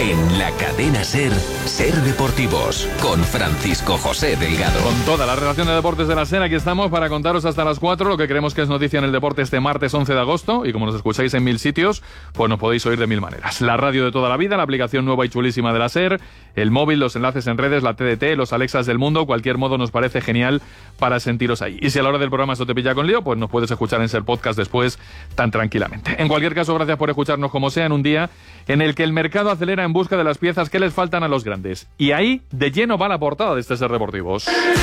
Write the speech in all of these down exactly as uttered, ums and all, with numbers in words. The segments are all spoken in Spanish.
En la cadena SER, SER Deportivos, con Francisco José Delgado. Con toda la relación de deportes de la SER, aquí estamos para contaros hasta las cuatro lo que creemos que es noticia en el deporte este martes once de agosto. Y como nos escucháis en mil sitios, pues nos podéis oír de mil maneras. La radio de toda la vida, la aplicación nueva y chulísima de la SER, el móvil, los enlaces en redes, la T D T, los Alexas del mundo. Cualquier modo nos parece genial para sentiros ahí. Y si a la hora del programa esto te pilla con lío, pues nos puedes escuchar en SER Podcast después tan tranquilamente. En cualquier caso, gracias por escucharnos como sea en un día en el que el mercado acelera en busca de las piezas que les faltan a los grandes. Y ahí, de lleno va la portada de este SER Deportivos.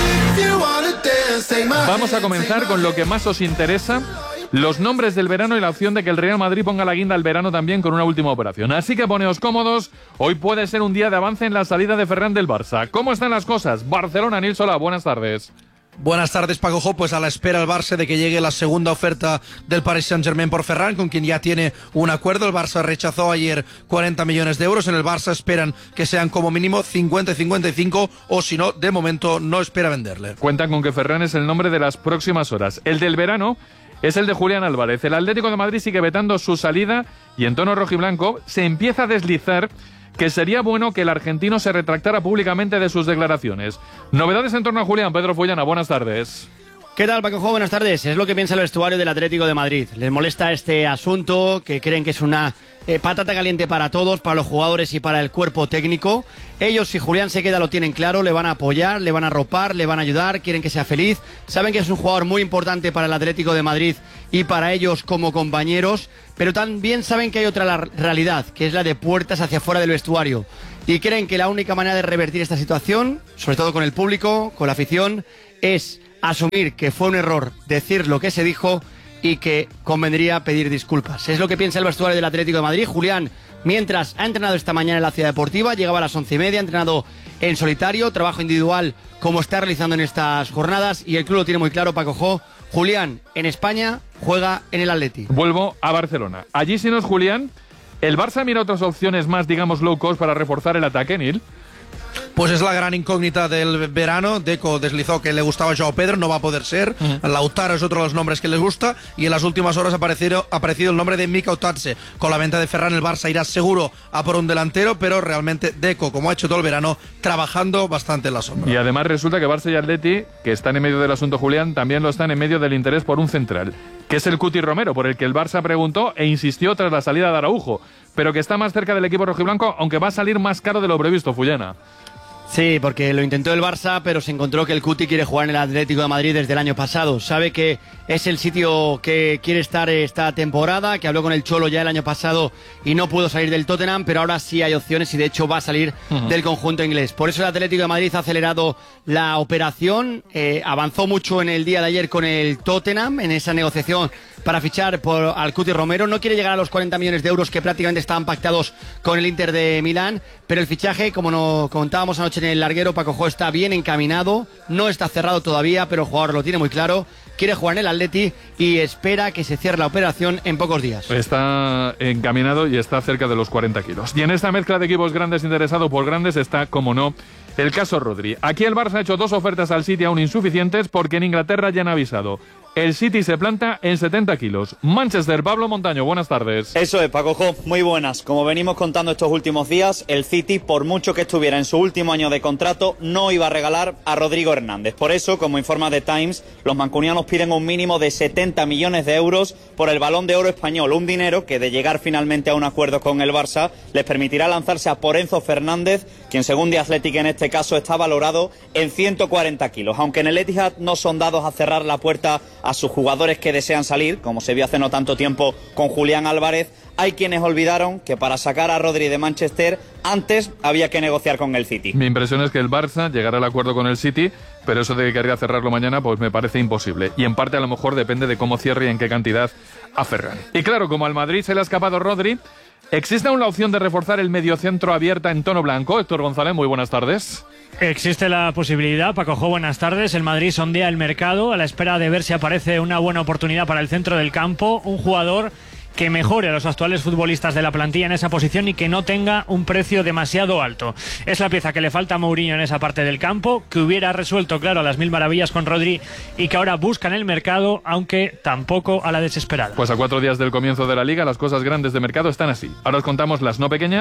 Vamos a comenzar con lo que más os interesa: los nombres del verano y la opción de que el Real Madrid ponga la guinda al verano también con una última operación. Así que poneos cómodos, hoy puede ser un día de avance en la salida de Ferran del Barça. ¿Cómo están las cosas? Barcelona, Nil Solà, buenas tardes. Buenas tardes, Paco Jo. Pues a la espera el Barça de que llegue la segunda oferta del Paris Saint-Germain por Ferran, con quien ya tiene un acuerdo. El Barça rechazó ayer cuarenta millones de euros. En el Barça esperan que sean como mínimo cincuenta y cincuenta y cinco, o si no, de momento no espera venderle. Cuentan con que Ferran es el nombre de las próximas horas. El del verano es el de Julián Álvarez. El Atlético de Madrid sigue vetando su salida y en tono rojiblanco se empieza a deslizar que sería bueno que el argentino se retractara públicamente de sus declaraciones. Novedades en torno a Julián. Pedro Fullana, buenas tardes. ¿Qué tal, Paco Jo? Buenas tardes. Es lo que piensa el vestuario del Atlético de Madrid. Les molesta este asunto, que creen que es una eh, patata caliente para todos, para los jugadores y para el cuerpo técnico. Ellos, si Julián se queda, lo tienen claro, le van a apoyar, le van a arropar, le van a ayudar, quieren que sea feliz. Saben que es un jugador muy importante para el Atlético de Madrid y para ellos como compañeros, pero también saben que hay otra realidad, que es la de puertas hacia afuera del vestuario. Y creen que la única manera de revertir esta situación, sobre todo con el público, con la afición, es asumir que fue un error decir lo que se dijo y que convendría pedir disculpas. Es lo que piensa el vestuario del Atlético de Madrid. Julián, mientras ha entrenado esta mañana en la Ciudad Deportiva, llegaba a las once y media, ha entrenado en solitario, trabajo individual como está realizando en estas jornadas, y el club lo tiene muy claro, Paco Jo. Julián, en España, juega en el Atleti. Vuelvo a Barcelona. Allí, si no es Julián, ¿el Barça mira otras opciones más, digamos, low cost para reforzar el ataque, Nil? Pues es la gran incógnita del verano. Deco deslizó que le gustaba Joao Pedro, no va a poder ser. Uh-huh. Lautaro es otro de los nombres que les gusta. Y en las últimas horas ha aparecido, ha aparecido el nombre de Mika Otatze. Con la venta de Ferran, el Barça irá seguro a por un delantero, pero realmente Deco, como ha hecho todo el verano, trabajando bastante en la sombra. Y además resulta que Barça y Atleti, que están en medio del asunto Julián, también lo están en medio del interés por un central, que es el Cuti Romero, por el que el Barça preguntó e insistió tras la salida de Araujo, pero que está más cerca del equipo rojiblanco, aunque va a salir más caro de lo previsto, Fullana. Sí, porque lo intentó el Barça, pero se encontró que el Cuti quiere jugar en el Atlético de Madrid desde el año pasado. Sabe que es el sitio que quiere estar esta temporada, que habló con el Cholo ya el año pasado y no pudo salir del Tottenham, pero ahora sí hay opciones y de hecho va a salir uh-huh. del conjunto inglés. Por eso el Atlético de Madrid ha acelerado la operación, eh, avanzó mucho en el día de ayer con el Tottenham en esa negociación para fichar por al Cuti Romero. No quiere llegar a los cuarenta millones de euros que prácticamente estaban pactados con el Inter de Milán, pero el fichaje, como nos contábamos anoche en el larguero, Paco Jo, está bien encaminado, no está cerrado todavía, pero el jugador lo tiene muy claro, quiere jugar en el Atleti y espera que se cierre la operación en pocos días. Está encaminado y está cerca de los cuarenta kilos. Y en esta mezcla de equipos grandes interesados por grandes está, como no, el caso Rodri. Aquí el Barça ha hecho dos ofertas al City aún insuficientes, porque en Inglaterra ya han avisado. El City se planta en setenta kilos. Manchester, Pablo Montaño, buenas tardes. Eso es, Paco Jo, muy buenas. Como venimos contando estos últimos días, el City, por mucho que estuviera en su último año de contrato, no iba a regalar a Rodrigo Hernández. Por eso, como informa The Times, los mancunianos piden un mínimo de setenta millones de euros por el Balón de Oro español. Un dinero que, de llegar finalmente a un acuerdo con el Barça, les permitirá lanzarse a por Enzo Fernández, quien según The Athletic en este caso está valorado en ciento cuarenta kilos. Aunque en el Etihad no son dados a cerrar la puerta a sus jugadores que desean salir, como se vio hace no tanto tiempo con Julián Álvarez, hay quienes olvidaron que para sacar a Rodri de Manchester antes había que negociar con el City. Mi impresión es que el Barça llegará al acuerdo con el City, pero eso de que querría cerrarlo mañana pues me parece imposible, y en parte a lo mejor depende de cómo cierre y en qué cantidad a Ferran. Y claro, como al Madrid se le ha escapado Rodri, ¿existe aún la opción de reforzar el mediocentro abierta en tono blanco? Héctor González, muy buenas tardes. Existe la posibilidad, Paco Jo, buenas tardes. El Madrid sondea el mercado a la espera de ver si aparece una buena oportunidad para el centro del campo, un jugador que mejore a los actuales futbolistas de la plantilla en esa posición y que no tenga un precio demasiado alto. Es la pieza que le falta a Mourinho en esa parte del campo, que hubiera resuelto, claro, a las mil maravillas con Rodri y que ahora busca en el mercado, aunque tampoco a la desesperada. Pues a cuatro días del comienzo de la Liga, las cosas grandes de mercado están así. Ahora os contamos las no pequeñas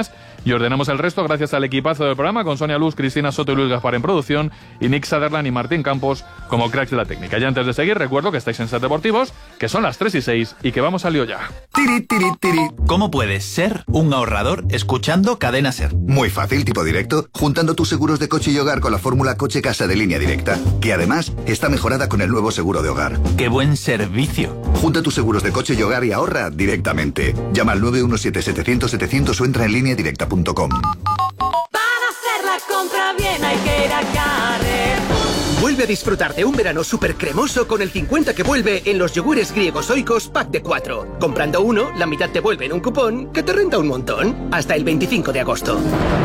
y ordenamos el resto gracias al equipazo del programa con Sonia Luz, Cristina Soto y Luis Gaspar en producción y Nick Sutherland y Martín Campos como cracks de la técnica. Y antes de seguir, recuerdo que estáis en Ser Deportivos, que son las tres y seis y que vamos al lío ya. Tiri, tiri, tiri. ¿Cómo puedes ser un ahorrador escuchando Cadena Ser? Muy fácil, tipo directo, juntando tus seguros de coche y hogar con la fórmula coche-casa de Línea Directa, que además está mejorada con el nuevo seguro de hogar. ¡Qué buen servicio! Junta tus seguros de coche y hogar y ahorra directamente. Llama al nueve uno siete setecientos setecientos o entra en línea directa punto com. Para hacer la compra bien hay que ir a Carrefour. Vuelve a disfrutar de un verano súper cremoso con el cincuenta que vuelve en los yogures griegos Oikos pack de cuatro. Comprando uno, la mitad te vuelve en un cupón que te renta un montón. Hasta el veinticinco de agosto.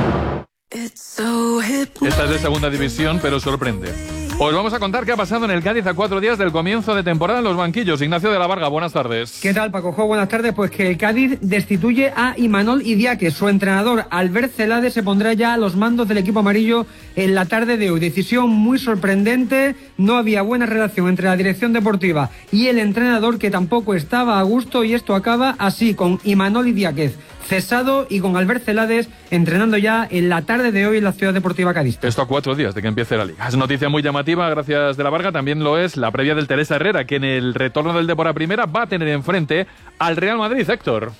Esta es de segunda división, pero sorprende. Os vamos a contar qué ha pasado en el Cádiz a cuatro días del comienzo de temporada en los banquillos. Ignacio de la Varga, buenas tardes. ¿Qué tal, Paco Jo? Buenas tardes. Pues que el Cádiz destituye a Imanol Idiáquez. Su entrenador, Albert Celades, se pondrá ya a los mandos del equipo amarillo en la tarde de hoy. Decisión muy sorprendente. No había buena relación entre la dirección deportiva y el entrenador, que tampoco estaba a gusto, y esto acaba así, con Imanol Idiáquez cesado y con Albert Celades entrenando ya en la tarde de hoy en la Ciudad Deportiva Cádiz. Esto a cuatro días de que empiece la Liga. Es noticia muy llamativa, gracias de la Varga. También lo es la previa del Teresa Herrera, que en el retorno del Depor a Primera va a tener enfrente al Real Madrid. Héctor.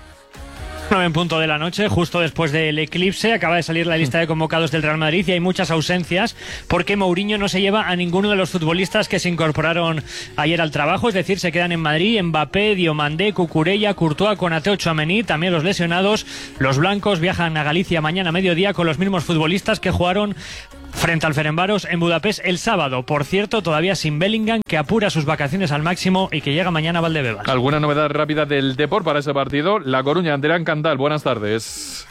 nueve en punto de la noche, justo después del eclipse, acaba de salir la lista de convocados del Real Madrid y hay muchas ausencias porque Mourinho no se lleva a ninguno de los futbolistas que se incorporaron ayer al trabajo, es decir, se quedan en Madrid Mbappé, Diomandé, Cucurella, Courtois, Konaté, Tchouaméni, también los lesionados. Los blancos viajan a Galicia mañana a mediodía con los mismos futbolistas que jugaron frente al Ferencváros en Budapest el sábado. Por cierto, todavía sin Bellingham, que apura sus vacaciones al máximo y que llega mañana a Valdebebas. ¿Alguna novedad rápida del Depor para ese partido? La Coruña, Andrea Candal, buenas tardes.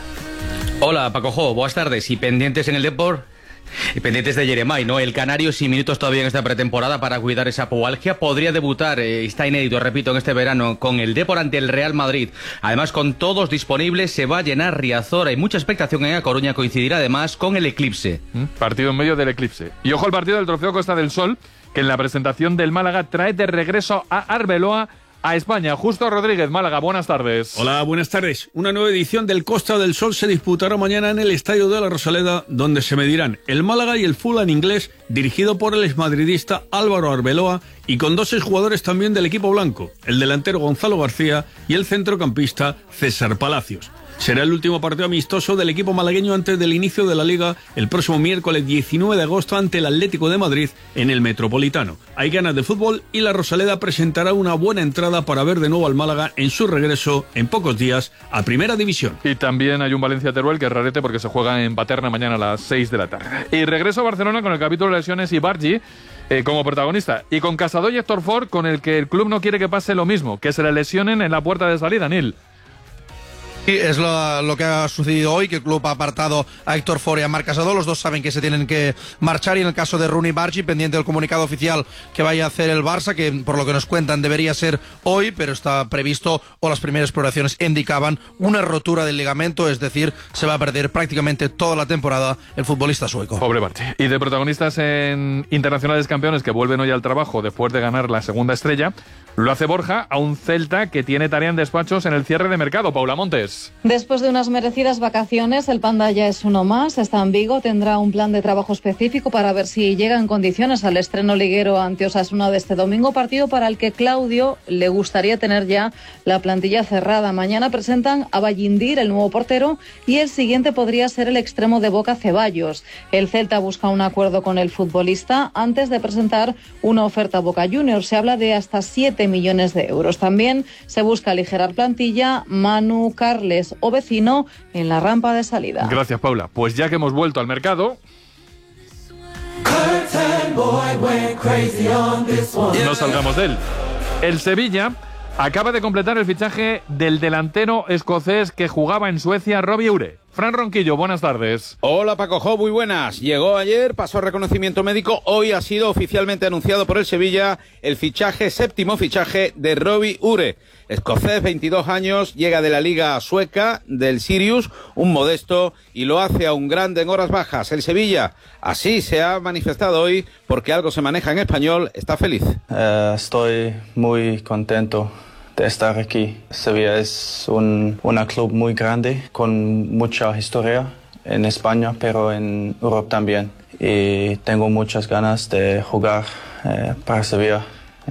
Hola, Paco Jo, buenas tardes. Y pendientes en el Depor, y pendientes de Jeremai, ¿no? El canario sin minutos todavía en esta pretemporada para cuidar esa pubalgia. Podría debutar, eh, está inédito, repito, en este verano con el Depor ante el Real Madrid. Además, con todos disponibles, se va a llenar Riazor. Hay mucha expectación en A Coruña, coincidirá además con el eclipse. ¿Mm? Partido en medio del eclipse. Y ojo al partido del Trofeo Costa del Sol, que en la presentación del Málaga trae de regreso a Arbeloa a España. Justo Rodríguez, Málaga, buenas tardes. Hola, buenas tardes. Una nueva edición del Costa del Sol se disputará mañana en el Estadio de la Rosaleda, donde se medirán el Málaga y el Fulham inglés, dirigido por el exmadridista Álvaro Arbeloa y con dos exjugadores también del equipo blanco, el delantero Gonzalo García y el centrocampista César Palacios. Será el último partido amistoso del equipo malagueño antes del inicio de la Liga el próximo miércoles diecinueve de agosto ante el Atlético de Madrid en el Metropolitano. Hay ganas de fútbol y la Rosaleda presentará una buena entrada para ver de nuevo al Málaga en su regreso en pocos días a Primera División. Y también hay un Valencia-Teruel que es rarete porque se juega en Paterna mañana a las seis de la tarde. Y regreso a Barcelona con el capítulo de lesiones y Bargi eh, como protagonista. Y con Casado y Héctor Ford, con el que el club no quiere que pase lo mismo, que se le lesionen en la puerta de salida, Nil. Sí, es lo, lo que ha sucedido hoy, que el club ha apartado a Héctor Ford y a Marc Casado. Los dos saben que se tienen que marchar y en el caso de Rooney Bargi, pendiente del comunicado oficial que vaya a hacer el Barça, que por lo que nos cuentan debería ser hoy, pero está previsto, o las primeras exploraciones indicaban, una rotura del ligamento, es decir, se va a perder prácticamente toda la temporada el futbolista sueco. Pobre Bargi. Y de protagonistas en internacionales campeones que vuelven hoy al trabajo después de ganar la segunda estrella, lo hace Borja a un Celta que tiene tarea en despachos en el cierre de mercado. Paula Montes. Después de unas merecidas vacaciones, el Panda ya es uno más, está en Vigo, tendrá un plan de trabajo específico para ver si llega en condiciones al estreno liguero ante Osasuna de este domingo, partido para el que Claudio le gustaría tener ya la plantilla cerrada. Mañana presentan a Ballindir, el nuevo portero, y el siguiente podría ser el extremo de Boca, Ceballos. El Celta busca un acuerdo con el futbolista antes de presentar una oferta a Boca Juniors. Se habla de hasta siete millones de euros. También se busca aligerar plantilla, Manu, Carles o Vecino en la rampa de salida. Gracias, Paula. Pues ya que hemos vuelto al mercado, no salgamos de él. El Sevilla acaba de completar el fichaje del delantero escocés que jugaba en Suecia, Robbie Ure. Fran Ronquillo, buenas tardes. Hola Paco Jo, muy buenas. Llegó ayer, pasó reconocimiento médico, hoy ha sido oficialmente anunciado por el Sevilla el fichaje, séptimo fichaje de Robbie Ure. Escocés, veintidós años, llega de la liga sueca, del Sirius, un modesto, y lo hace a un grande en horas bajas. El Sevilla, así se ha manifestado hoy, porque algo se maneja en español, está feliz. Uh, estoy muy contento de estar aquí. Sevilla es un una club muy grande, con mucha historia en España, pero en Europa también. Y tengo muchas ganas de jugar eh, para Sevilla.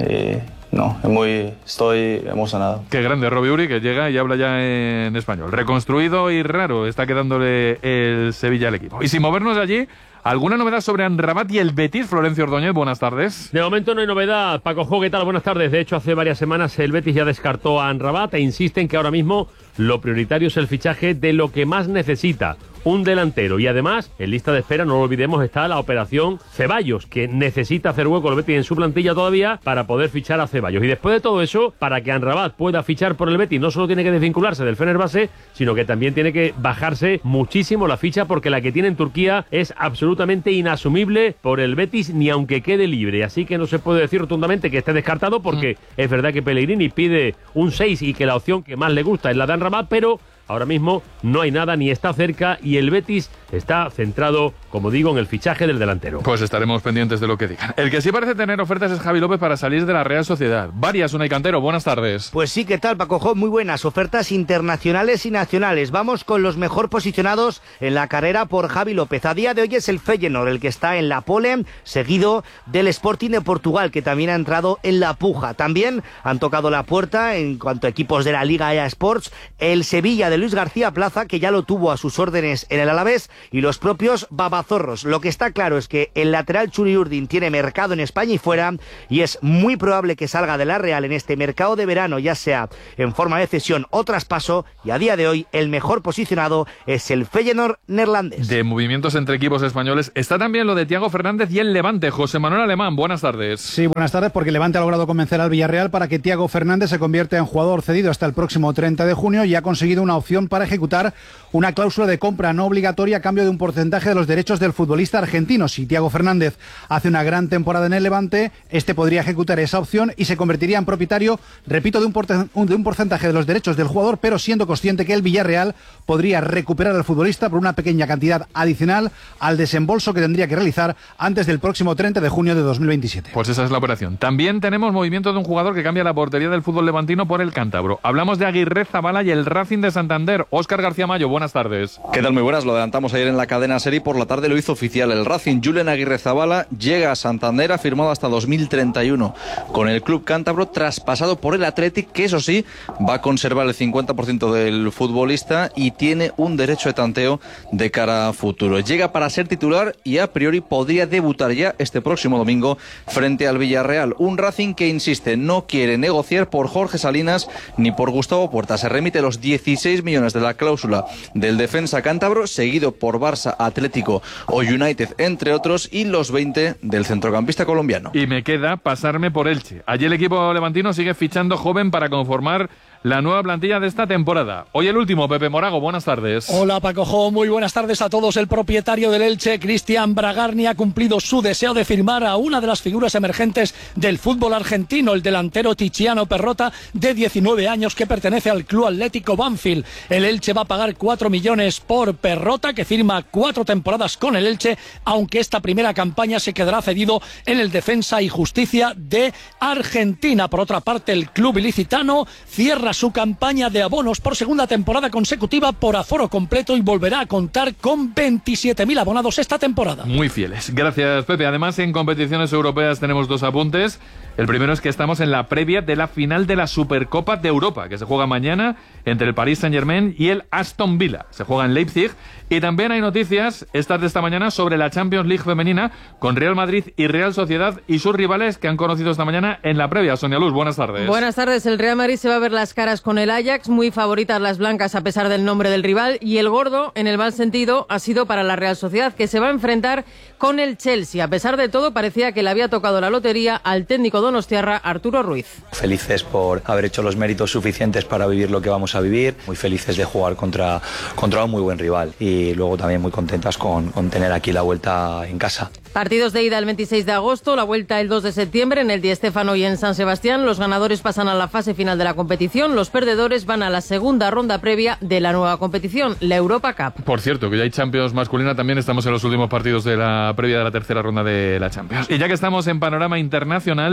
Y no, muy, estoy emocionado. Qué grande Robbie Uri, que llega y habla ya en español. Reconstruido y raro está quedándole el Sevilla al equipo. Y sin movernos de allí, ¿alguna novedad sobre Amrabat y el Betis? Florencio Ordóñez, buenas tardes. De momento no hay novedad. Paco Jo, ¿qué tal? Buenas tardes. De hecho, hace varias semanas el Betis ya descartó a Amrabat e insiste en que ahora mismo lo prioritario es el fichaje de lo que más necesita, un delantero. Y además, en lista de espera, no lo olvidemos, está la operación Ceballos, que necesita hacer hueco el Betis en su plantilla todavía para poder fichar a Ceballos. Y después de todo eso, para que Amrabat pueda fichar por el Betis, no solo tiene que desvincularse del Fenerbahce, sino que también tiene que bajarse muchísimo la ficha, porque la que tiene en Turquía es absolutamente inasumible por el Betis, ni aunque quede libre. Así que no se puede decir rotundamente que esté descartado, porque mm. es verdad que Pellegrini pide un seis y que la opción que más le gusta es la de Amrabat, pero ahora mismo no hay nada ni está cerca y el Betis está centrado, como digo, en el fichaje del delantero. Pues estaremos pendientes de lo que digan. El que sí parece tener ofertas es Javi López para salir de la Real Sociedad. Varias, Unai Cantero, buenas tardes. Pues sí, ¿qué tal, Paco Jo? Muy buenas ofertas internacionales y nacionales. Vamos con los mejor posicionados en la carrera por Javi López. A día de hoy es el Feyenoord el que está en la pole, seguido del Sporting de Portugal, que también ha entrado en la puja. También han tocado la puerta, en cuanto a equipos de la Liga E A Sports, el Sevilla de Luis García Plaza, que ya lo tuvo a sus órdenes en el Alavés, y los propios babazorros. Lo que está claro es que el lateral Churi Urdin tiene mercado en España y fuera, y es muy probable que salga de la Real en este mercado de verano, ya sea en forma de cesión o traspaso, y a día de hoy el mejor posicionado es el Feyenoord neerlandés. De movimientos entre equipos españoles está también lo de Thiago Fernández y el Levante. José Manuel Alemán, buenas tardes. Sí, buenas tardes, porque el Levante ha logrado convencer al Villarreal para que Thiago Fernández se convierta en jugador cedido hasta el próximo treinta de junio y ha conseguido una opción para ejecutar una cláusula de compra no obligatoria a cambio de un porcentaje de los derechos del futbolista argentino. Si Thiago Fernández hace una gran temporada en el Levante, este podría ejecutar esa opción y se convertiría en propietario, repito, de un, porten- de un porcentaje de los derechos del jugador, pero siendo consciente que el Villarreal podría recuperar al futbolista por una pequeña cantidad adicional al desembolso que tendría que realizar antes del próximo treinta de junio de dos mil veintisiete. Pues esa es la operación. También tenemos movimiento de un jugador que cambia la portería del fútbol levantino por el cántabro. Hablamos de Aguirre Zabala y el Racing de Santander. Óscar García Mayo, buenas tardes. ¿Qué tal? Muy buenas. Lo adelantamos ayer en la cadena SER y por la tarde lo hizo oficial. El Racing, Julen Aguirre Zabala, llega a Santander, ha firmado hasta dos mil treinta y uno con el club cántabro, traspasado por el Athletic, que eso sí, va a conservar el cincuenta por ciento del futbolista y tiene un derecho de tanteo de cara a futuro. Llega para ser titular y a priori podría debutar ya este próximo domingo frente al Villarreal. Un Racing que, insiste, no quiere negociar por Jorge Salinas ni por Gustavo Puerta. Se remite los dieciséis millones de la cláusula del defensa cántabro, seguido por Barça, Atlético o United, entre otros, y los veinte del centrocampista colombiano. Y me queda pasarme por Elche. Allí el equipo levantino sigue fichando joven para conformar la nueva plantilla de esta temporada. Hoy el último, Pepe Morago, buenas tardes. Hola Paco Jo, muy buenas tardes a todos. El propietario del Elche, Cristian Bragarni, ha cumplido su deseo de firmar a una de las figuras emergentes del fútbol argentino, el delantero Tiziano Perrota, de diecinueve años, que pertenece al Club Atlético Banfield. El Elche va a pagar cuatro millones por Perrota, que firma cuatro temporadas con el Elche, aunque esta primera campaña se quedará cedido en el Defensa y Justicia de Argentina. Por otra parte, el club ilicitano cierra su campaña de abonos por segunda temporada consecutiva por aforo completo y volverá a contar con veintisiete mil abonados esta temporada. Muy fieles. Gracias, Pepe. Además, en competiciones europeas tenemos dos apuntes. El primero es que estamos en la previa de la final de la Supercopa de Europa, que se juega mañana entre el Paris Saint-Germain y el Aston Villa. Se juega en Leipzig. Y también hay noticias, estas de esta mañana, sobre la Champions League femenina, con Real Madrid y Real Sociedad y sus rivales que han conocido esta mañana en la previa. Sonia Luz, buenas tardes. Buenas tardes. El Real Madrid se va a ver las caras con el Ajax, muy favoritas las blancas a pesar del nombre del rival, y el gordo, en el mal sentido, ha sido para la Real Sociedad, que se va a enfrentar con el Chelsea. A pesar de todo, parecía que le había tocado la lotería al técnico donostiarra Arturo Ruiz. Felices por haber hecho los méritos suficientes para vivir lo que vamos a vivir, muy felices de jugar contra, contra un muy buen rival y luego también muy contentas con, con tener aquí la vuelta en casa. Partidos de ida el veintiséis de agosto, la vuelta el dos de septiembre en el Di Stéfano y en San Sebastián. Los ganadores pasan a la fase final de la competición, los perdedores van a la segunda ronda previa de la nueva competición, la Europa Cup. Por cierto, que ya hay Champions masculina también, estamos en los últimos partidos de la previa de la tercera ronda de la Champions. Y ya que estamos en panorama internacional,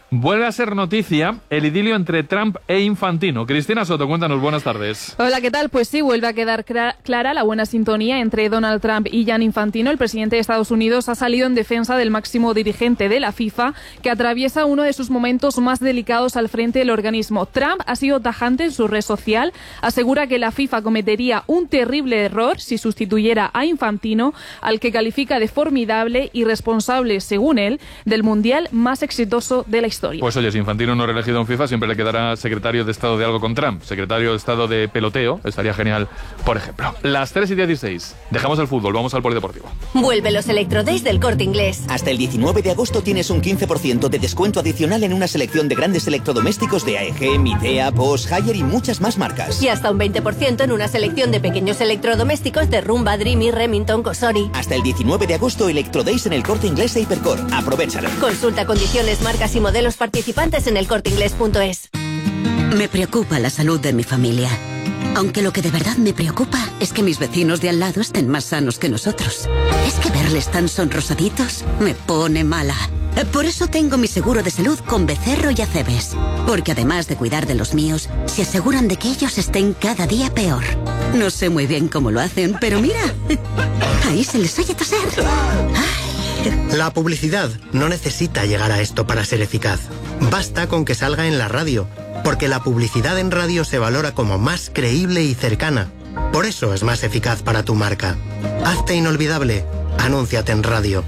Vuelve a ser noticia el idilio entre Trump e Infantino. Cristina Soto, cuéntanos, buenas tardes. Hola, ¿qué tal? Pues sí, vuelve a quedar clara la buena sintonía entre Donald Trump y Gianni Infantino. El presidente de Estados Unidos ha salido en defensa del máximo dirigente de la FIFA, que atraviesa uno de sus momentos más delicados al frente del organismo. Trump ha sido tajante en su red social, asegura que la FIFA cometería un terrible error si sustituyera a Infantino, al que califica de formidable y responsable, según él, del mundial más exitoso de la historia. Pues oye, si Infantino no es reelegido en FIFA, siempre le quedará secretario de Estado de algo con Trump. Secretario de Estado de peloteo, estaría genial, por ejemplo. Las tres y dieciséis. Dejamos el fútbol, vamos al polideportivo. Vuelve los Electrodays del Corte Inglés. Hasta el diecinueve de agosto tienes un quince por ciento de descuento adicional en una selección de grandes electrodomésticos de A E G, Midea, Bosch, Haier y muchas más marcas. Y hasta un veinte por ciento en una selección de pequeños electrodomésticos de Rumba, Dreamy, Remington, Cosori. Hasta el diecinueve de agosto, Electrodays en el Corte Inglés e Hipercor. Aprovechalo. Consulta condiciones, marcas y modelos participantes en el corte inglés punto es. Me preocupa la salud de mi familia. Aunque lo que de verdad me preocupa es que mis vecinos de al lado estén más sanos que nosotros. Es que verles tan sonrosaditos me pone mala. Por eso tengo mi seguro de salud con Becerro y Acebes. Porque además de cuidar de los míos, se aseguran de que ellos estén cada día peor. No sé muy bien cómo lo hacen, pero mira, ahí se les oye toser. La publicidad no necesita llegar a esto para ser eficaz. Basta con que salga en la radio, porque la publicidad en radio se valora como más creíble y cercana. Por eso es más eficaz para tu marca. Hazte inolvidable. Anúnciate en radio.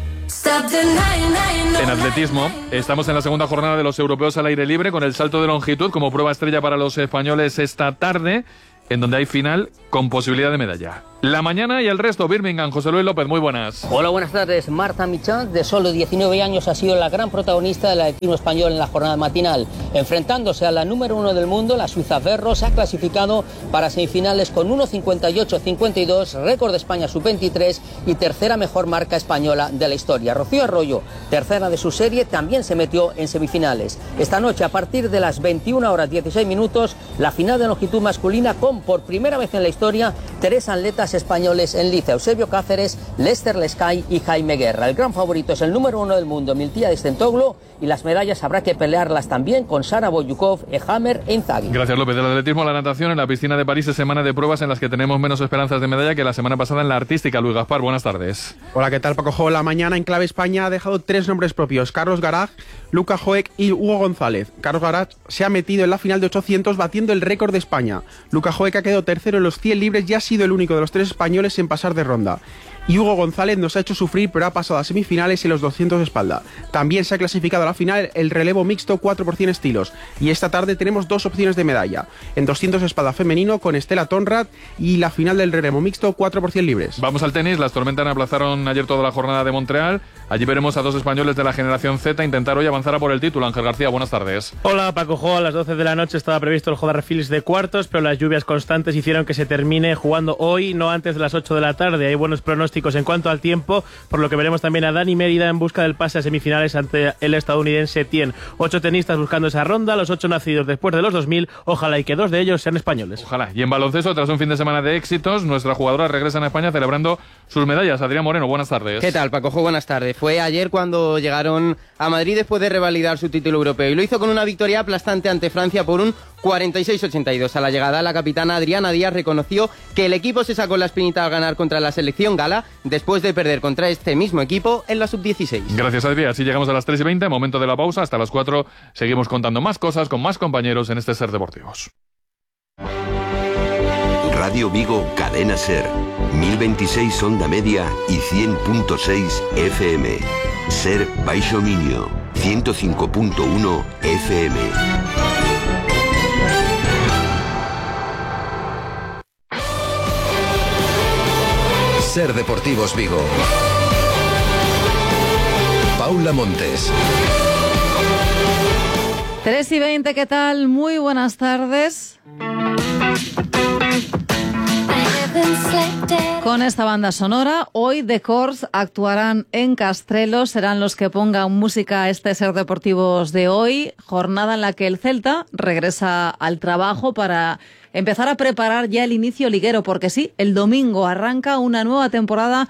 En atletismo, estamos en la segunda jornada de los europeos al aire libre con el salto de longitud como prueba estrella para los españoles esta tarde, en donde hay final con posibilidad de medalla. La mañana y el resto, Birmingham. José Luis López, muy buenas. Hola, buenas tardes. Marta Michan, de solo diecinueve años, ha sido la gran protagonista del atletismo español en la jornada matinal. Enfrentándose a la número uno del mundo, la suiza Ferro, se ha clasificado para semifinales con uno cincuenta y ocho cincuenta y dos, récord de España sub veintitrés y tercera mejor marca española de la historia. Rocío Arroyo, tercera de su serie, también se metió en semifinales. Esta noche, a partir de las veintiuna horas dieciséis minutos, la final de longitud masculina con, por primera vez en la historia, tres atletas españoles en liza: Eusebio Cáceres, Lester Lescay y Jaime Guerra. El gran favorito es el número uno del mundo, Miltiades Tentoglu, y las medallas habrá que pelearlas también con Sara Boyukov, Ehammer e Inzaghi. Gracias, López. Del atletismo a la natación, en la piscina de París es semana de pruebas en las que tenemos menos esperanzas de medalla que la semana pasada en la artística. Luis Gaspar, buenas tardes. Hola, ¿qué tal, Paco? La mañana en Clave España ha dejado tres nombres propios: Carlos Garag, Luca Joek y Hugo González. Carlos Garag se ha metido en la final de ochocientos batiendo el récord de España. Luca Joek ha quedado tercero en los cien libres y ha sido el único de los tres españoles en pasar de ronda. Y Hugo González nos ha hecho sufrir, pero ha pasado a semifinales en los doscientos de espalda. También se ha clasificado a la final el relevo mixto cuatro por cien estilos. Y esta tarde tenemos dos opciones de medalla: en doscientos de espalda femenino con Estela Tonrat y la final del relevo mixto cuatro por cien libres. Vamos al tenis. Las tormentas aplazaron ayer toda la jornada de Montreal. Allí veremos a dos españoles de la generación Z intentar hoy avanzar a por el título. Ángel García, buenas tardes. Hola, Paco Jo. A las doce de la noche estaba previsto el Jodar Phillips de cuartos, pero las lluvias constantes hicieron que se termine jugando hoy, no antes de las ocho de la tarde. Hay buenos pronósticos en cuanto al tiempo, por lo que veremos también a Dani Mérida en busca del pase a semifinales ante el estadounidense Tien. Ocho tenistas buscando esa ronda, los ocho nacidos después de los dos mil, ojalá y que dos de ellos sean españoles. Ojalá. Y en baloncesto, tras un fin de semana de éxitos, nuestras jugadoras regresan a España celebrando sus medallas. Adrián Moreno, buenas tardes. ¿Qué tal, Paco Jo? Buenas tardes. Fue ayer cuando llegaron a Madrid después de revalidar su título europeo y lo hizo con una victoria aplastante ante Francia por un cuarenta y seis ochenta y dos. A la llegada, la capitana Adriana Díaz reconoció que el equipo se sacó la espinita al ganar contra la selección gala después de perder contra este mismo equipo en la sub dieciséis. Gracias, Adrián. Así llegamos a las tres y veinte, momento de la pausa. Hasta las cuatro seguimos contando más cosas con más compañeros en este Ser Deportivos. Radio Vigo, Cadena Ser, mil veintiséis onda media y cien punto seis F M. Ser Baixo Minio, ciento cinco punto uno F M. Ser Deportivos Vigo. Paula Montes. tres y veinte, ¿qué tal? Muy buenas tardes. Con esta banda sonora, hoy The Corrs actuarán en Castrelo, serán los que pongan música a este Ser Deportivos de hoy, jornada en la que el Celta regresa al trabajo para empezar a preparar ya el inicio liguero, porque sí, el domingo arranca una nueva temporada.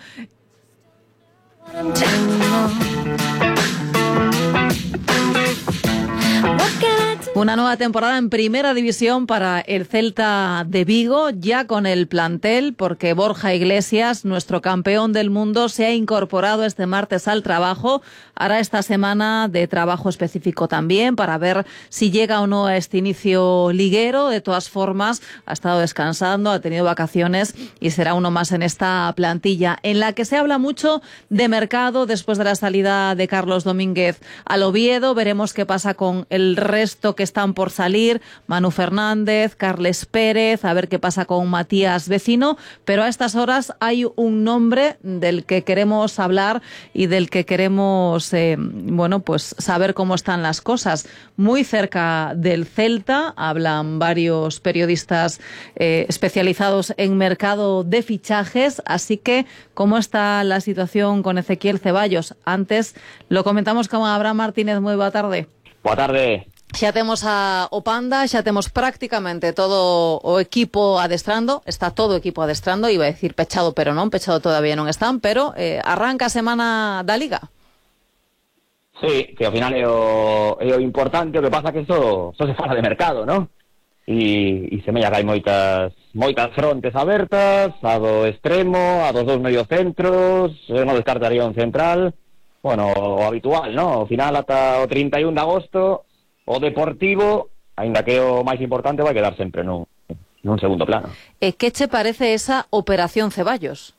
Una nueva temporada en Primera División para el Celta de Vigo, ya con el plantel, porque Borja Iglesias, nuestro campeón del mundo, se ha incorporado este martes al trabajo. Hará esta semana de trabajo específico también para ver si llega o no a este inicio liguero. De todas formas, ha estado descansando, ha tenido vacaciones y será uno más en esta plantilla, en la que se habla mucho de mercado después de la salida de Carlos Domínguez al Oviedo. Veremos qué pasa con el resto que están por salir, Manu Fernández, Carles Pérez, a ver qué pasa con Matías Vecino, pero a estas horas hay un nombre del que queremos hablar y del que queremos eh, bueno, pues saber cómo están las cosas. Muy cerca del Celta, hablan varios periodistas eh, especializados en mercado de fichajes, así que ¿cómo está la situación con Ezequiel Ceballos? Antes lo comentamos con Abraham Martínez. Muy boa tarde. Boa tarde. Xa temos a Opanda, xa temos prácticamente todo o equipo adestrando, está todo o equipo adestrando, iba a decir pechado, pero non, pechado todavía non están, pero eh, arranca a semana da Liga. Sí, que ao final é o, é o importante, o que pasa que iso, iso se fala de mercado, non? E, e semella que hai moitas moitas frontes abertas, a do extremo, a dos dous mediocentros, eu non descartaría un central, bueno, o habitual, non? Ao final ata o trinta e un de agosto, o Deportivo, aínda que o máis importante, vai quedar sempre nun, nun segundo plano. E que che parece esa operación Ceballos?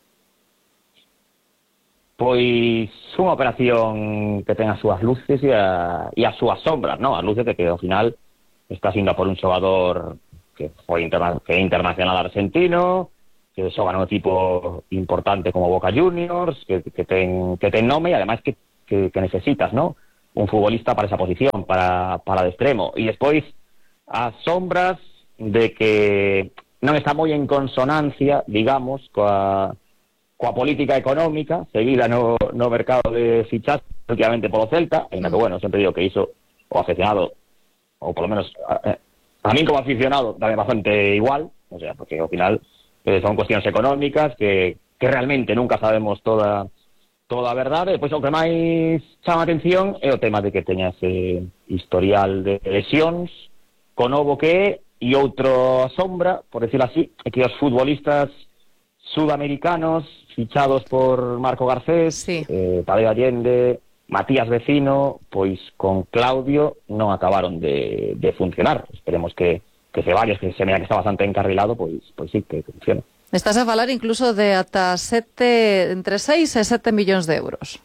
Pois unha operación que ten as súas luces e, a, e as súas sombras, non? As luces de que ao final está siendo por un xogador que foi interna, que é internacional argentino, que xoga nun equipo importante como Boca Juniors, que, que, ten, que ten nome e ademais que, que, que necesitas, non? Un futbolista para esa posición, para, para de extremo. E despois as sombras de que non está moi en consonancia, digamos, coa, coa política económica seguida no, no mercado de fichajes, últimamente polo Celta, en que, bueno, sempre digo que iso o aficionado, ou polo menos a, a mí como aficionado tamén bastante igual, o sea, porque ao final eh, son cuestións económicas que, que realmente nunca sabemos toda toda a verdade. Pois o que máis chama atención é o tema de que teña ese historial de lesións con novo que é, e outro sombra, por decirlo así, é que os futbolistas sudamericanos fichados por Marco Garcés, sí. eh, Tadeo Allende, Matías Vecino, pois con Claudio non acabaron de, de funcionar. Esperemos que, que Ceballos, que se mira que está bastante encarrilado, pois, pois sí, que funcione. Estás a falar incluso de ata sete, entre seis e sete millóns de euros.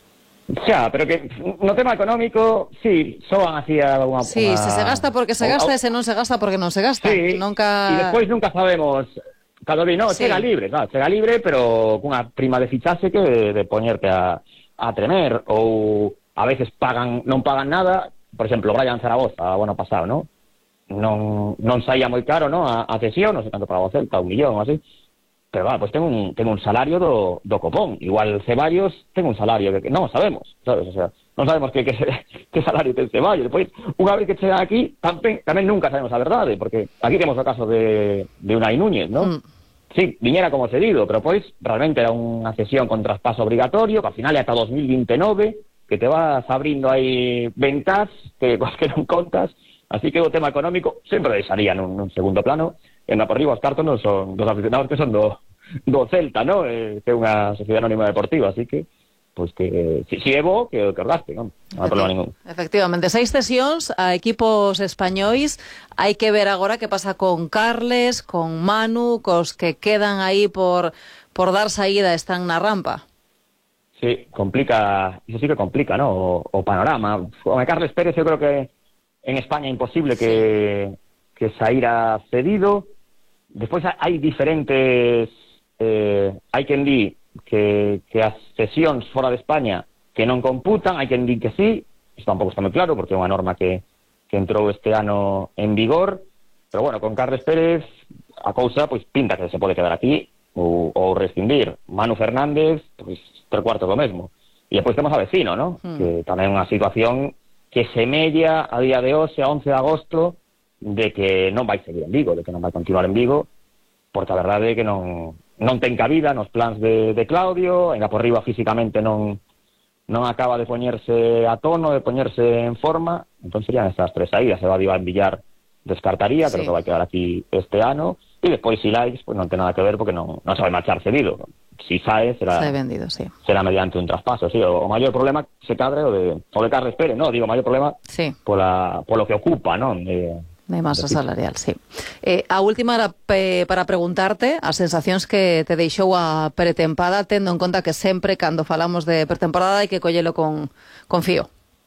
Xa, pero que no tema económico, sí, soan así alguna... Sí, una... se se gasta porque se gasta, o, e se non se gasta porque non se gasta. Sí, nunca... e despois nunca sabemos... Cada vez, no, sí. Chega libre, claro, chega libre, pero cunha prima de fichaxe que de, de poñerte a, a tremer, ou a veces pagan, non pagan nada. Por exemplo, Brian Zaragoza, bueno pasado, non? Non, non saía moi caro, non? A, a cesión, non sei tanto para o Celta, un millón ou así. Pero va, pues ten un, ten un salario do, do copón. Igual Ceballos ten un salario que non sabemos, sabes? O sea, non sabemos que, que, que salario ten Ceballos. Depois, unha vez que chega aquí, tamén, tamén nunca sabemos a verdade, porque aquí temos o caso de, de Unai Núñez, non? Mm. Sí, viñera como cedido, pero pois realmente era unha cesión con traspaso obrigatorio, que ao final é ata dos mil veintinueve, que te vas abrindo aí ventas que, que non contas. Así que o tema económico sempre deixaría nun, nun segundo plano. En la por riba os cartos non son dos aficionados que son do, do Celta, ¿no? Eh, que é unha sociedade anónima deportiva, así que pois pues que si, si é bo, que, que ordaste, non? Non hai problema ningún. Efectivamente, seis cesións a equipos españois. Hai que ver agora que pasa con Carles, con Manu, cos que quedan aí por, por dar saída, están na rampa. Sí, complica, iso sí que complica, ¿no? O, o panorama. O Carles Pérez eu creo que en España é imposible que, que saíra cedido. Despois hai diferentes, eh, hai quen di que, que as cesións fora de España que non computan, hai quen di que sí, isto tampouco está moi claro, porque é unha norma que, que entrou este ano en vigor, pero bueno, con Carles Pérez a cousa pois pinta que se pode quedar aquí ou, ou rescindir. Manu Fernández, pois tres cuartos do mesmo. E depois temos a Vecino, ¿no? Mm. Que tamén é unha situación que semella a día de hoxe, a once de agosto, de que non vai seguir en Vigo, de que non vai continuar en Vigo, porque a verdade é que non, non ten cabida nos plans de, de Claudio, ainda por riba físicamente non non acaba de poñerse a tono, de poñerse en forma, entón serían estas tres saídas. Se va a Iván Villar, descartaría, sí. Creo que vai quedar aquí este ano, e despois Siláis, pues non ten nada que ver porque non, non se vai marchar cedido. Si sae, será, se vendido, sí. será mediante un traspaso, sí. O, o maior problema se cadre o de, o de Carles Pérez, no, digo, maior problema sí. pola, polo que ocupa, non? De, de masa de salarial, sí. Eh, a última era pe, para preguntarte as sensacións que te deixou a pretempada, tendo en conta que sempre cando falamos de pretemporada hai que collelo con, con fío.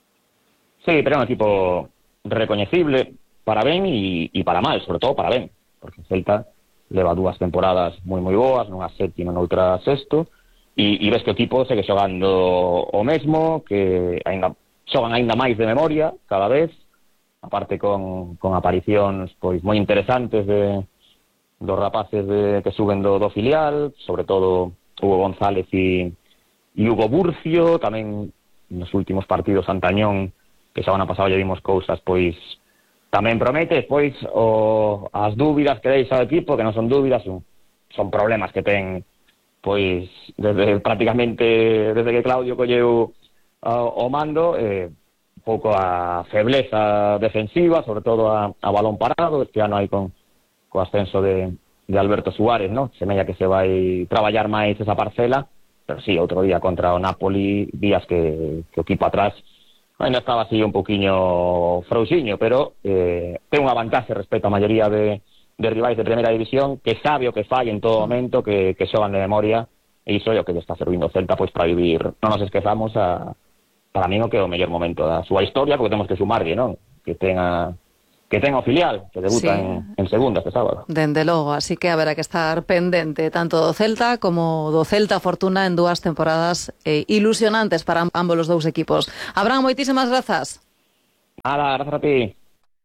Sí, pero é un equipo recoñecible para ben e, e para mal, sobre todo para ben, porque Celta leva dúas temporadas moi moi boas, nunha séptima, noutra sexto, e, e ves que o equipo segue xogando o mesmo, que ainda xogan ainda máis de memoria cada vez, aparte con, con aparicións pois moi interesantes de dos rapaces de, que suben do, do filial, sobre todo Hugo González e, e Hugo Burcio, tamén nos últimos partidos Antañón, que xa ano pasado lle vimos cousas, pois tamén promete, pois o, as dúbidas que deixa o equipo, que non son dúbidas, son, son problemas que ten pois desde prácticamente desde que Claudio colleu uh, o mando, eh, pouco a febleza defensiva, sobre todo a, a balón parado. Este ano hai con co ascenso de, de Alberto Suárez, ¿no? Semella que se vai traballar máis esa parcela, pero sí, outro día contra o Napoli, días que, que o equipo atrás ainda estaba así un poquinho frouxiño, pero eh, ten unha vantaxe respecto á maioría de, de rivais de primeira división, que sabe o que fai en todo momento, que, que xogan de memoria, e iso é o que lle está servindo o Celta pois para vivir, non nos esquezamos a para mí no que é o mellor momento da súa historia, porque temos que sumarlle, non? Que tenga que tenga o filial, que debuta sí. en, en segunda este sábado. Dende logo, así que haberá que estar pendente tanto do Celta como do Celta Fortuna en dúas temporadas eh, ilusionantes para ambos os dous equipos. Abraham, moitísimas grazas. Nada, grazas a ti.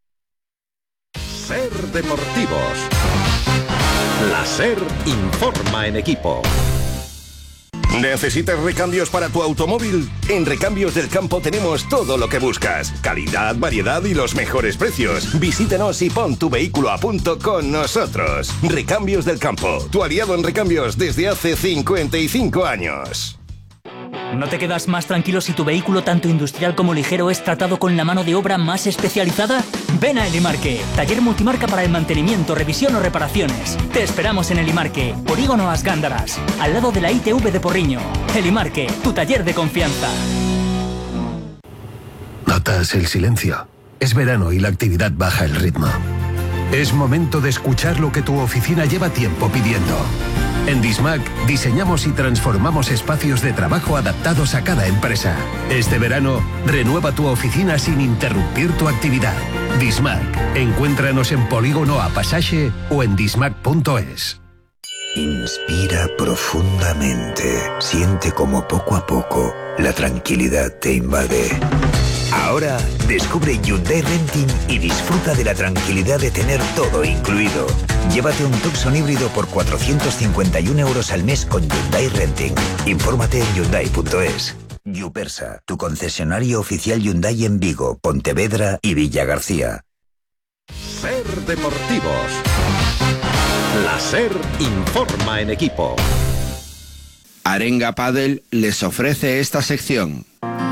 Ser Deportivos. La Ser informa en equipo. ¿Necesitas recambios para tu automóvil? En Recambios del Campo tenemos todo lo que buscas. Calidad, variedad y los mejores precios. Visítanos y pon tu vehículo a punto con nosotros. Recambios del Campo, tu aliado en recambios desde hace cincuenta y cinco años. ¿No te quedas más tranquilo si tu vehículo, tanto industrial como ligero, es tratado con la mano de obra más especializada? Ven a Elimarque, taller multimarca para el mantenimiento, revisión o reparaciones. Te esperamos en Elimarque, Polígono As Gándaras, al lado de la I T V de Porriño. Elimarque, tu taller de confianza. ¿Notas el silencio? Es verano y la actividad baja el ritmo. Es momento de escuchar lo que tu oficina lleva tiempo pidiendo. En Dismac diseñamos y transformamos espacios de trabajo adaptados a cada empresa. Este verano, renueva tu oficina sin interrumpir tu actividad. Dismac. Encuéntranos en Polígono A Pasaje o en dismac punto es. Inspira profundamente. Siente como poco a poco la tranquilidad te invade. Ahora descubre Hyundai Renting y disfruta de la tranquilidad de tener todo incluido. Llévate un Tucson híbrido por cuatrocientos cincuenta y un euros al mes con Hyundai Renting. Infórmate en hyundai punto es. Yupersa, tu concesionario oficial Hyundai en Vigo, Pontevedra y Villa García. Ser Deportivos. La Ser informa en equipo. Arenga Padel les ofrece esta sección.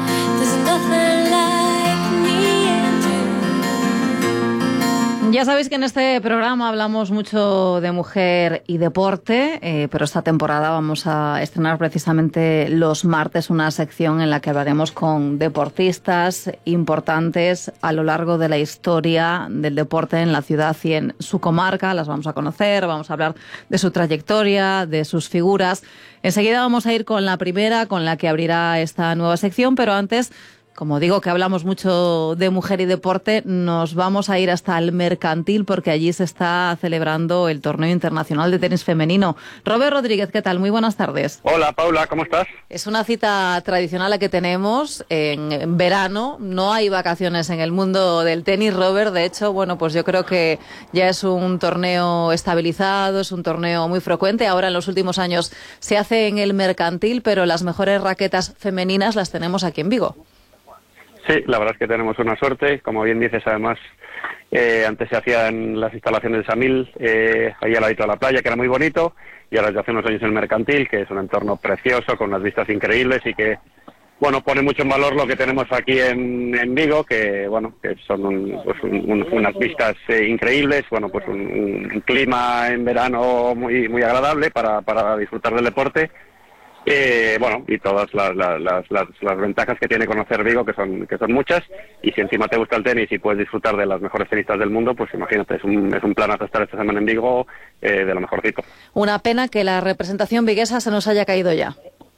Ya sabéis que en este programa hablamos mucho de mujer y deporte, eh, pero esta temporada vamos a estrenar precisamente los martes una sección en la que hablaremos con deportistas importantes a lo largo de la historia del deporte en la ciudad y en su comarca. Las vamos a conocer, vamos a hablar de su trayectoria, de sus figuras. Enseguida vamos a ir con la primera, con la que abrirá esta nueva sección, pero antes, como digo que hablamos mucho de mujer y deporte, nos vamos a ir hasta el Mercantil porque allí se está celebrando el torneo internacional de tenis femenino. Robert Rodríguez, ¿qué tal? Muy buenas tardes. Hola, Paula, ¿cómo estás? Es una cita tradicional la que tenemos en verano. No hay vacaciones en el mundo del tenis, Robert. De hecho, bueno, pues yo creo que ya es un torneo estabilizado, es un torneo muy frecuente. Ahora en los últimos años se hace en el Mercantil, pero las mejores raquetas femeninas las tenemos aquí en Vigo. Sí, la verdad es que tenemos una suerte. Como bien dices, además, eh, antes se hacía en las instalaciones de Samil, eh, ahí al ladito de la playa, que era muy bonito, y ahora desde hace unos años en el Mercantil, que es un entorno precioso, con unas vistas increíbles y que bueno, pone mucho en valor lo que tenemos aquí en, en Vigo, que bueno, que son un, pues un, un, unas vistas eh, increíbles, bueno, pues un, un clima en verano muy muy agradable para, para disfrutar del deporte. Eh, bueno, y todas las, las, las, las ventajas que tiene conocer Vigo, que son que son muchas, y si encima te gusta el tenis y puedes disfrutar de las mejores tenistas del mundo, pues imagínate, es un, es un planazo estar esta semana en Vigo, eh, de lo mejorcito. Una pena que la representación viguesa se nos haya caído ya.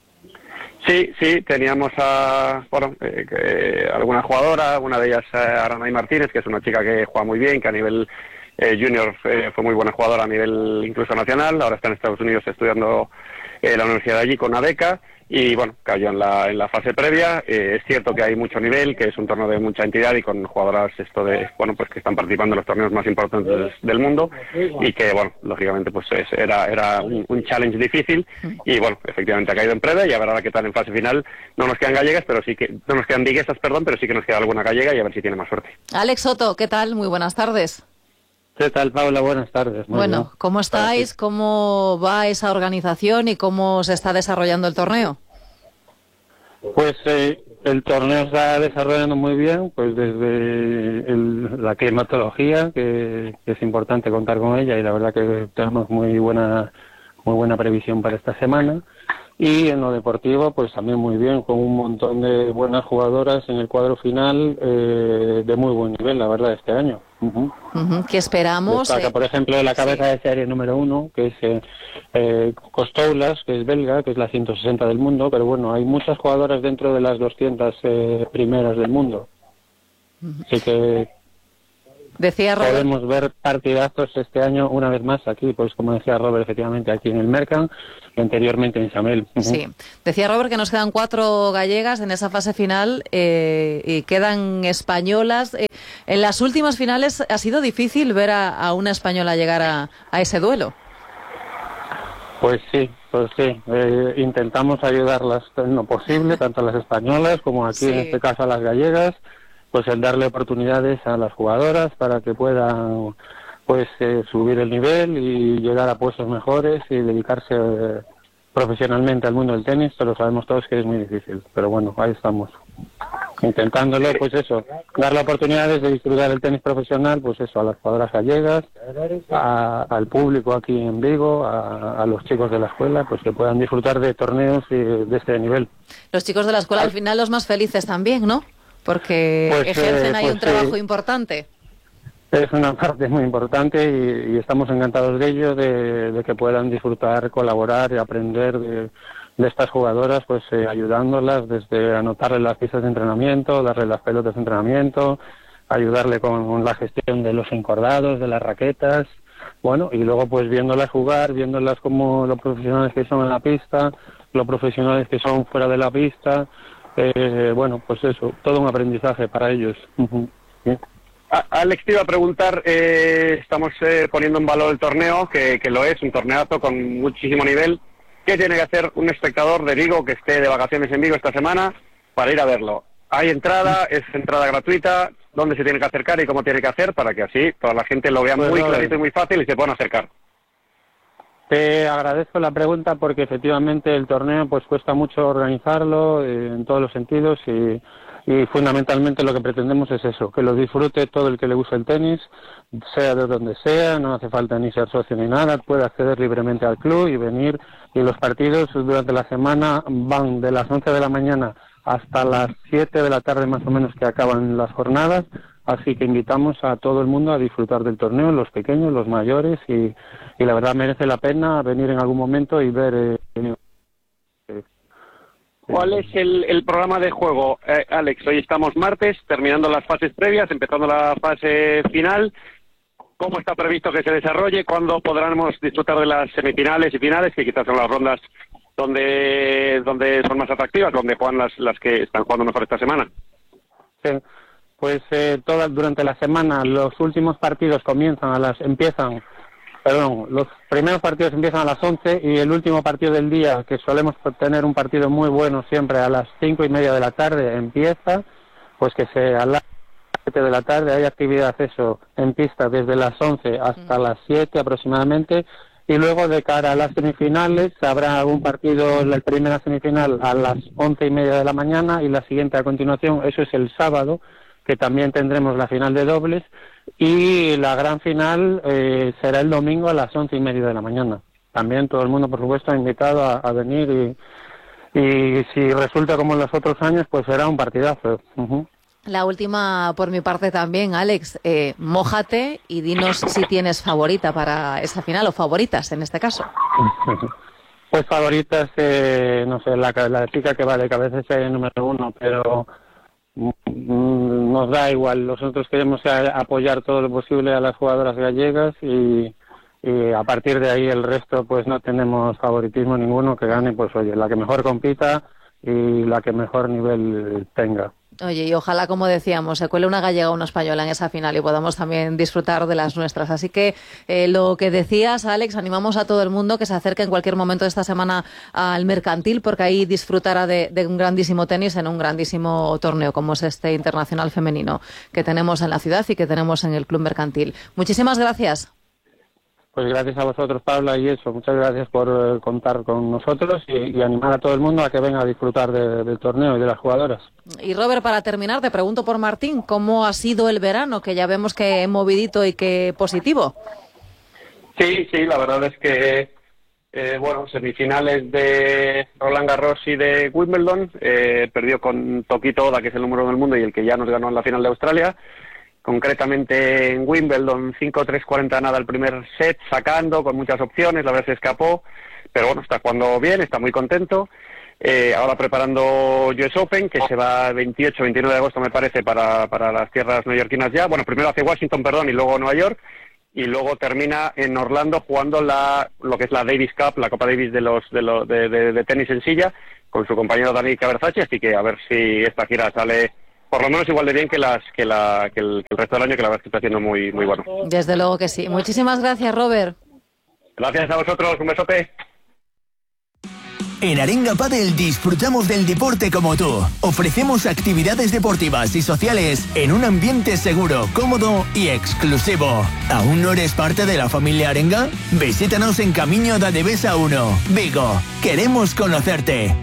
Sí, sí, teníamos a, bueno, eh, que, alguna jugadora, una de ellas, eh, Aranay Martínez, que es una chica que juega muy bien, que a nivel eh, junior eh, fue muy buena jugadora a nivel incluso nacional, ahora está en Estados Unidos estudiando Eh, la universidad de allí con una beca y bueno, cayó en la en la fase previa. Eh, es cierto que hay mucho nivel, que es un torneo de mucha entidad y con jugadoras esto de bueno pues que están participando en los torneos más importantes del mundo y que bueno, lógicamente pues es, era era un, un challenge difícil y bueno, efectivamente ha caído en previa y a ver ahora qué tal en fase final. No nos quedan gallegas, pero sí que no nos quedan viguesas, perdón, pero sí que nos queda alguna gallega y a ver si tiene más suerte. Alex Soto, ¿qué tal? Muy buenas tardes. ¿Qué tal, Paula? Buenas tardes. Muy bueno, bien. ¿cómo estáis? ¿Cómo va esa organización y cómo se está desarrollando el torneo? Pues eh, el torneo se está desarrollando muy bien, pues desde el, la climatología, que, que es importante contar con ella y la verdad que tenemos muy buena, muy buena previsión para esta semana. Y en lo deportivo, pues también muy bien, con un montón de buenas jugadoras en el cuadro final eh, de muy buen nivel, la verdad, este año. Uh-huh. Uh-huh. ¿Qué esperamos? Destaca, eh... por ejemplo, la cabeza sí. de serie número uno, que es eh, eh, Costoulas, que es belga, que es la ciento sesenta del mundo, pero bueno, hay muchas jugadoras dentro de las doscientas eh, primeras del mundo. Uh-huh. Así que decía Robert... podemos ver partidazos este año una vez más aquí, pues como decía Robert, efectivamente aquí en el Mercan, y anteriormente en Chamel. Uh-huh. Sí, decía Robert que nos quedan cuatro gallegas en esa fase final eh, y quedan españolas. Eh, en las últimas finales ha sido difícil ver a, a una española llegar a, a ese duelo. Pues sí, pues sí. Eh, intentamos ayudarlas en lo posible, tanto a las españolas como aquí, sí. En este caso a las gallegas, pues el darle oportunidades a las jugadoras para que puedan pues eh, subir el nivel y llegar a puestos mejores y dedicarse eh, profesionalmente al mundo del tenis, pero sabemos todos que es muy difícil. Pero bueno, ahí estamos. Intentándolo, pues eso, darle oportunidades de disfrutar el tenis profesional, pues eso, a las jugadoras gallegas, a, al público aquí en Vigo, a, a los chicos de la escuela, pues que puedan disfrutar de torneos y de este nivel. Los chicos de la escuela al final los más felices también, ¿no? Porque pues, ejercen eh, ahí pues, un trabajo eh, importante. Es una parte muy importante y, y estamos encantados de ello, de, de que puedan disfrutar, colaborar y aprender de, de estas jugadoras, pues eh, ayudándolas desde anotarle las pistas de entrenamiento, darle las pelotas de entrenamiento, ayudarle con, con la gestión de los encordados, de las raquetas, bueno, y luego pues viéndolas jugar, viéndolas como lo profesionales que son en la pista, lo profesionales que son fuera de la pista. Eh, bueno, pues eso, todo un aprendizaje para ellos. Uh-huh. ¿Sí? Alex, te iba a preguntar, eh, estamos eh, poniendo en valor el torneo, que, que lo es, un torneazo con muchísimo nivel. ¿Qué tiene que hacer un espectador de Vigo que esté de vacaciones en Vigo esta semana para ir a verlo? ¿Hay entrada? ¿Es entrada gratuita? ¿Dónde se tiene que acercar y cómo tiene que hacer para que así toda la gente lo vea pues muy no, clarito y muy fácil y se puedan acercar? Te agradezco la pregunta porque efectivamente el torneo pues cuesta mucho organizarlo eh, en todos los sentidos y, y fundamentalmente lo que pretendemos es eso, que lo disfrute todo el que le guste el tenis, sea de donde sea, no hace falta ni ser socio ni nada, puede acceder libremente al club y venir, y los partidos durante la semana van de las once de la mañana hasta las siete de la tarde más o menos que acaban las jornadas. Así que invitamos a todo el mundo a disfrutar del torneo, los pequeños, los mayores, y, y la verdad merece la pena venir en algún momento y ver. Eh, eh, ¿Cuál es el, el programa de juego, eh, Alex? Hoy estamos martes, terminando las fases previas, empezando la fase final. ¿Cómo está previsto que se desarrolle? ¿Cuándo podremos disfrutar de las semifinales y finales, que quizás son las rondas donde donde son más atractivas, donde juegan las, las que están jugando mejor esta semana? Sí. Pues eh, todas durante la semana los últimos partidos comienzan a las empiezan, perdón, los primeros partidos empiezan a las once y el último partido del día, que solemos tener un partido muy bueno siempre a las cinco y media de la tarde, empieza, pues que se a las siete de la tarde hay actividad eso en pista desde las once hasta las siete aproximadamente Y luego, de cara a las semifinales, habrá un partido, la primera semifinal a las once y media de la mañana y la siguiente a continuación, eso es el sábado, que también tendremos la final de dobles, y la gran final eh, será el domingo a las once y media de la mañana. También todo el mundo, por supuesto, invitado a, a venir y, y si resulta como en los otros años, pues será un partidazo. Uh-huh. La última por mi parte también, Alex, eh, mójate y dinos si tienes favorita para esa final o favoritas en este caso. Pues favoritas, eh, no sé, la, la chica que va de cabeza es el número uno, pero mm, nos da igual. Nosotros queremos apoyar todo lo posible a las jugadoras gallegas y, y a partir de ahí el resto pues no tenemos favoritismo ninguno, que gane pues oye, la que mejor compita y la que mejor nivel tenga. Oye, y ojalá, como decíamos, se cuele una gallega o una española en esa final y podamos también disfrutar de las nuestras. Así que eh, lo que decías, Alex, animamos a todo el mundo que se acerque en cualquier momento de esta semana al Mercantil, porque ahí disfrutará de, de un grandísimo tenis en un grandísimo torneo como es este internacional femenino que tenemos en la ciudad y que tenemos en el Club Mercantil. Muchísimas gracias. Pues gracias a vosotros, Paula, y eso, muchas gracias por eh, contar con nosotros y, y animar a todo el mundo a que venga a disfrutar de, del torneo y de las jugadoras. Y Robert, para terminar, te pregunto por Martín, ¿cómo ha sido el verano? Que ya vemos que movidito y que positivo. Sí, sí, la verdad es que, eh, bueno, semifinales de Roland Garros y de Wimbledon, eh, perdió con Tokito Oda, que es el número uno del mundo y el que ya nos ganó en la final de Australia. Concretamente en Wimbledon, cinco tres cuarenta nada el primer set, sacando, con muchas opciones, la verdad se escapó, pero bueno, está jugando bien, está muy contento. Eh, ahora preparando U S Open, que se va veintiocho veintinueve de agosto, me parece, para, para las tierras neoyorquinas ya. Bueno, primero hace Washington, perdón, y luego Nueva York, y luego termina en Orlando jugando la lo que es la Davis Cup, la Copa Davis de los de, los, de, de, de tenis en silla, con su compañero Dani Caberzacci, así que a ver si esta gira sale por lo menos igual de bien que las que la que el, que el resto del año, que la verdad es que está haciendo muy muy bueno. Desde luego que sí. Muchísimas gracias, Robert. Gracias a vosotros, un besote. En Arenga Padel disfrutamos del deporte como tú. Ofrecemos actividades deportivas y sociales en un ambiente seguro, cómodo y exclusivo. ¿Aún no eres parte de la familia Arenga? Visítanos en Camino da Devesa uno, Vigo. Queremos conocerte.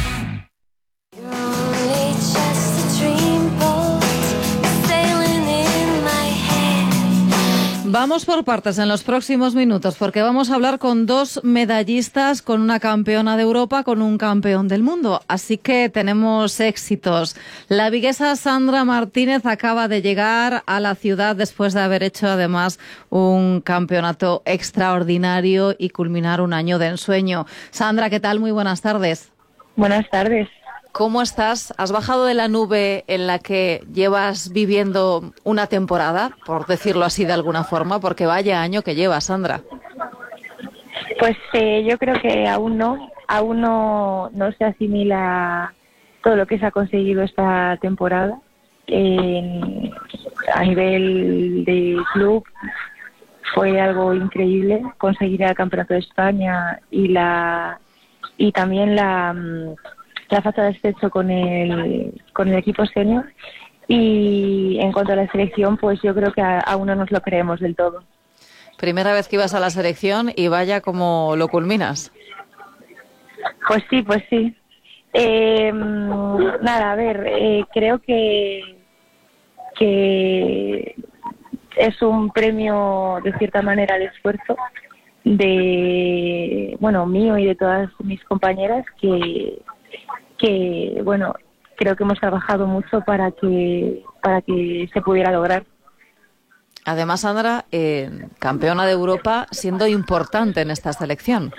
Vamos por partes en los próximos minutos porque vamos a hablar con dos medallistas, con una campeona de Europa, con un campeón del mundo. Así que tenemos éxitos. La viguesa Sandra Martínez acaba de llegar a la ciudad después de haber hecho además un campeonato extraordinario y culminar un año de ensueño. Sandra, ¿qué tal? Muy buenas tardes. Buenas tardes. ¿Cómo estás? ¿Has bajado de la nube en la que llevas viviendo una temporada, por decirlo así de alguna forma? Porque vaya año que llevas, Sandra. Pues eh, yo creo que aún no, aún no, no se asimila todo lo que se ha conseguido esta temporada. Eh, a nivel de club fue algo increíble conseguir el Campeonato de España y la y también la... la fase de ascenso con el con el equipo senior, y en cuanto a la selección, pues yo creo que a, aún no nos lo creemos del todo. Primera vez que ibas a la selección y vaya como lo culminas. Pues sí, pues sí. Eh, nada, a ver, eh, creo que que es un premio de cierta manera al esfuerzo de, bueno, mío y de todas mis compañeras que que bueno, creo que hemos trabajado mucho para que para que se pudiera lograr. Además, Sandra, eh, campeona de Europa, siendo importante en esta selección.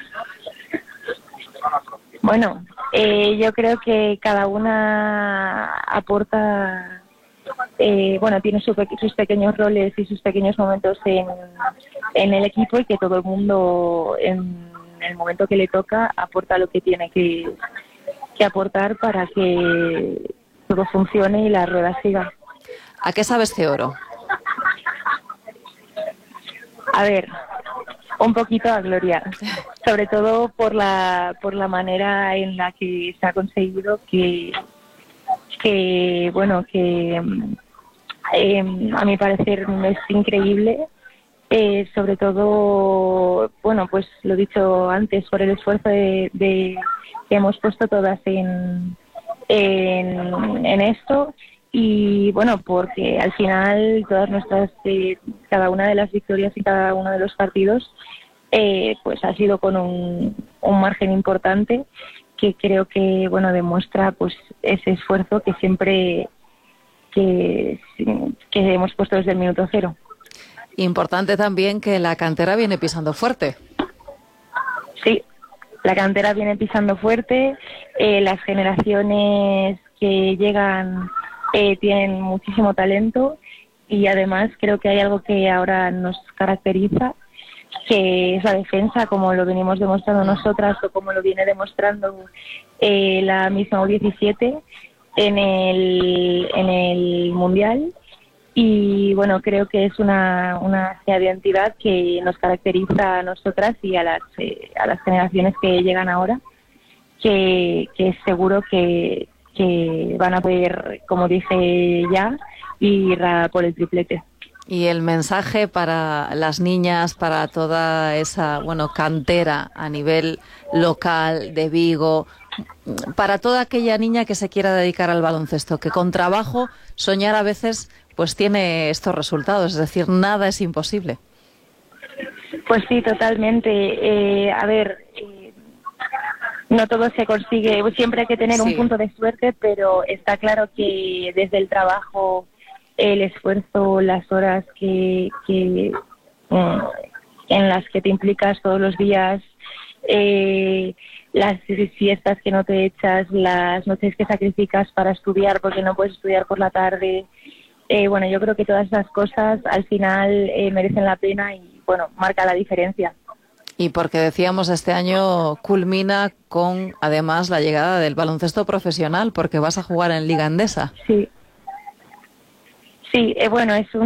Bueno, eh, yo creo que cada una aporta, eh, bueno, tiene su, sus pequeños roles y sus pequeños momentos en, en el equipo, y que todo el mundo en el momento que le toca aporta lo que tiene que que aportar para que todo funcione y la rueda siga. ¿A qué sabe este oro? A ver, un poquito a gloria, sobre todo por la por la manera en la que se ha conseguido, que que bueno que eh, a mi parecer es increíble, eh, sobre todo, bueno, pues lo dicho antes, por el esfuerzo de, de que hemos puesto todas en, en, en esto. Y bueno, porque al final todas nuestras, eh, cada una de las victorias y cada uno de los partidos, eh, pues ha sido con un, un margen importante que creo que, bueno, demuestra pues ese esfuerzo que siempre que, que hemos puesto desde el minuto cero. Importante también que la cantera viene pisando fuerte. Sí, la cantera viene pisando fuerte, eh, las generaciones que llegan Eh, tienen muchísimo talento y además creo que hay algo que ahora nos caracteriza, que es la defensa, como lo venimos demostrando nosotras o como lo viene demostrando eh, la misma U diecisiete en el, en el Mundial. Y bueno, creo que es una, una identidad que nos caracteriza a nosotras y a las, eh, a las generaciones que llegan ahora, que, que es seguro que que van a poder, como dije ya, ir a por el triplete. Y el mensaje para las niñas, para toda esa, bueno, cantera a nivel local de Vigo, para toda aquella niña que se quiera dedicar al baloncesto, que con trabajo, soñar a veces, pues tiene estos resultados, es decir, nada es imposible. Pues sí, totalmente. Eh, a ver, eh, no todo se consigue, siempre hay que tener sí. un punto de suerte, pero está claro que desde el trabajo, el esfuerzo, las horas que, que mm, en las que te implicas todos los días, eh, las siestas que no te echas, las noches que sacrificas para estudiar porque no puedes estudiar por la tarde, eh, bueno, yo creo que todas esas cosas al final eh, merecen la pena y bueno, marca la diferencia. Y porque decíamos, este año culmina con, además, la llegada del baloncesto profesional, porque vas a jugar en Liga Endesa. Sí. Sí, eh, bueno, es un